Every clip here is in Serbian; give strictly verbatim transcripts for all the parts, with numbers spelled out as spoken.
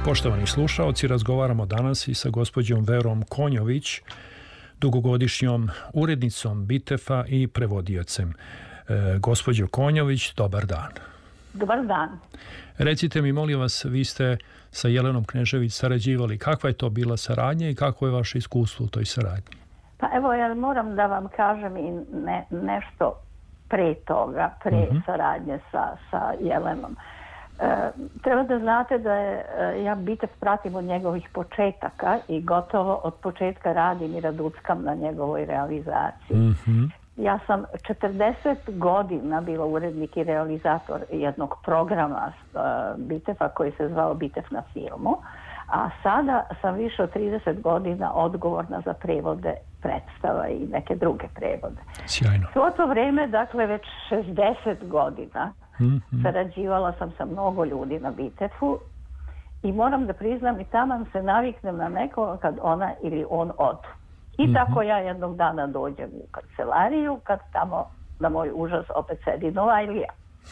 Poštovani slušaoci, razgovaramo danas i sa gospođom Verom Konjović, dugogodišnjom urednicom Bitefa i prevodiocem. E, gospođo Konjović, dobar dan. Dobar dan. Recite mi, molim vas, vi ste sa Jelenom Knežević sarađivali. Kakva je to bila saradnja i kako je vaše iskustvo u toj saradnji? Pa evo, ja moram da vam kažem i ne, nešto pre toga, pre uh-huh. saradnje sa, sa Jelenom. E, treba da znate da je, ja Bitef pratim od njegovih početaka i gotovo od početka radim i raduckam na njegovoj realizaciji. Uh-huh. Ja sam četrdeset godina bila urednik i realizator jednog programa uh, Bitefa koji se zvao Bitef na filmu, a sada sam više od trideset godina odgovorna za prevode predstava i neke druge prevode. Sjajno. Svo to vreme, dakle već šezdeset godina, mm-hmm. sarađivala sam sa mnogo ljudi na Bitefu i moram da priznam i taman se naviknem na nekoga kad ona ili on odu. I mm-hmm. tako ja jednog dana dođem u kancelariju kad tamo na moj užas opet sedi Novajlija.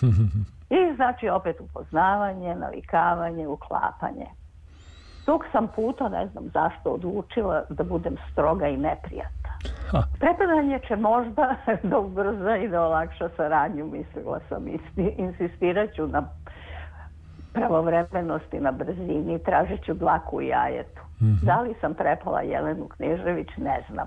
I znači opet upoznavanje, navikavanje, uklapanje. Tog sam puta, ne znam zašto, odlučila da budem stroga i neprijatna. Ha. Prepadanje će možda da ubrza i da olakša saradnju, mislila sam. Insistirat ću na pravovremenosti, na brzini, tražit ću dlaku u jajetu. Mm-hmm. Da li sam prepala Jelenu Knežević, ne znam.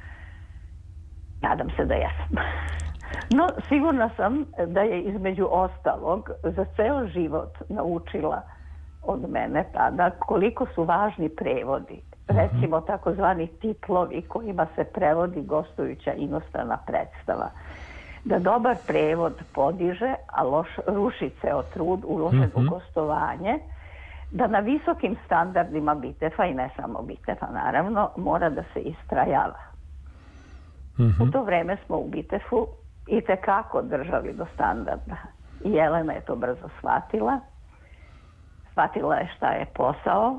Nadam se da jesam. No, sigurna sam da je između ostalog za ceo život naučila od mene tada koliko su važni prevodi. Recimo takozvani titlovi kojima se prevodi gostujuća inostrana predstava. Da dobar prevod podiže, a loš ruši ceo trud uložen mm-hmm. u gostovanje. Da na visokim standardima Bitefa i ne samo Bitefa naravno mora da se istrajava. Mm-hmm. U to vreme smo u Bitefu itekako držali do standarda. I Jelena je to brzo shvatila. Shvatila je šta je posao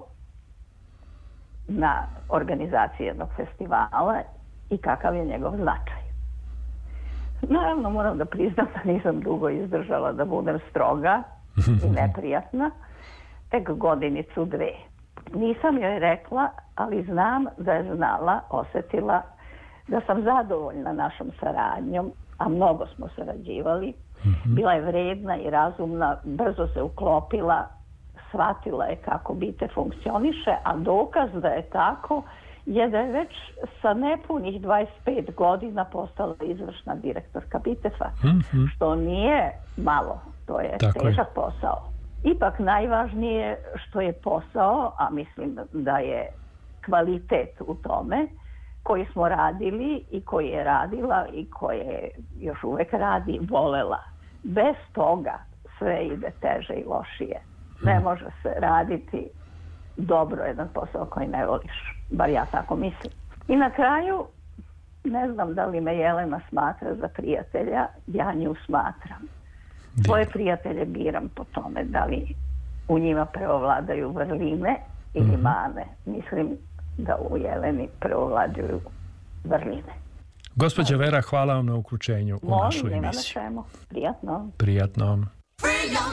na organizaciji jednog festivala i kakav je njegov značaj. Naravno moram da priznam da nisam dugo izdržala da budem stroga i neprijatna. Tek godinicu dve. Nisam joj rekla, ali znam da je znala, osjetila da sam zadovoljna našom saradnjom, a mnogo smo sarađivali. Mm-hmm. Bila je vredna i razumna, brzo se uklopila, shvatila je kako Bite funkcioniše, a dokaz da je tako je da je već sa nepunih dvadeset pet godina postala izvršna direktorka Bitefa, mm-hmm. što nije malo, to je tako težak je. Posao. Ipak najvažnije što je posao, a mislim da je kvalitet u tome, koji smo radili i koji je radila i koje još uvek radi, volela. Bez toga sve ide teže i lošije. Ne može se raditi dobro jedan posao koji ne voliš. Bar ja tako mislim. I na kraju, ne znam da li me Jelena smatra za prijatelja, ja nju smatram. Svoje prijatelje biram po tome da li u njima preovladaju vrline ili mm-hmm. mane. Mislim da u Jeleni preovladuju vrline. Gospođa Vera, hvala vam na uključenju u Molim, našu nema emisiju. na čemu. Prijatno. Prijatno.